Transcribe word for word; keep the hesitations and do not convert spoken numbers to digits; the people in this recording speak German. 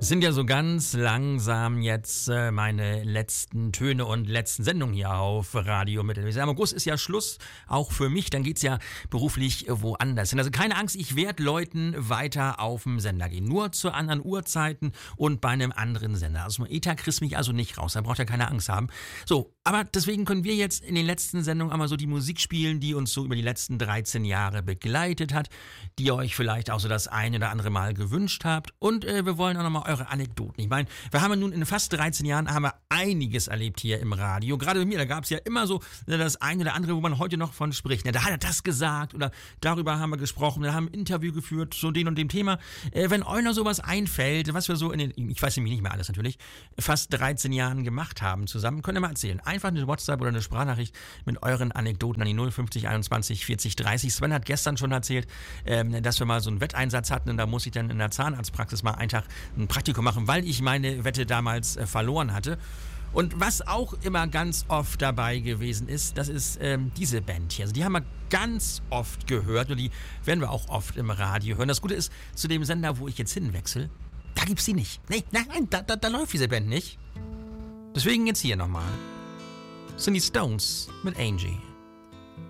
Sind ja so ganz langsam jetzt äh, meine letzten Töne und letzten Sendungen hier auf Radio Mittelweser. Im August ist ja Schluss, auch für mich, dann geht's ja beruflich äh, woanders hin. Also keine Angst, ich werde Leuten weiter auf dem Sender gehen. Nur zu anderen Uhrzeiten und bei einem anderen Sender. Also ETA kriegt mich also nicht raus, da braucht ihr keine Angst haben. So, aber deswegen können wir jetzt in den letzten Sendungen einmal so die Musik spielen, die uns so über die letzten dreizehn Jahre begleitet hat, die ihr euch vielleicht auch so das eine oder andere Mal gewünscht habt. Und äh, wir wollen auch nochmal eure Anekdoten. Ich meine, wir haben ja nun in fast dreizehn Jahren haben wir einiges erlebt hier im Radio. Gerade bei mir, da gab es ja immer so das eine oder andere, wo man heute noch von spricht. Ja, da hat er das gesagt oder darüber haben wir gesprochen, da haben ein Interview geführt zu dem und dem Thema. Äh, wenn euch noch sowas einfällt, was wir so in den, ich weiß nämlich nicht mehr alles natürlich, fast dreizehn Jahren gemacht haben zusammen, könnt ihr mal erzählen. Einfach eine WhatsApp oder eine Sprachnachricht mit euren Anekdoten an die null fünfzig einundzwanzig vierzig dreißig. Sven hat gestern schon erzählt, ähm, dass wir mal so einen Wetteinsatz hatten und da muss ich dann in der Zahnarztpraxis mal einen Tag ein Praktikum machen, weil ich meine Wette damals äh, verloren hatte. Und was auch immer ganz oft dabei gewesen ist, das ist ähm, diese Band hier. Also die haben wir ganz oft gehört und die werden wir auch oft im Radio hören. Das Gute ist, zu dem Sender, wo ich jetzt hinwechsel, da gibt's die nicht. Nee, nein, da, da, da läuft diese Band nicht. Deswegen jetzt hier nochmal. Das sind die Stones mit Angie.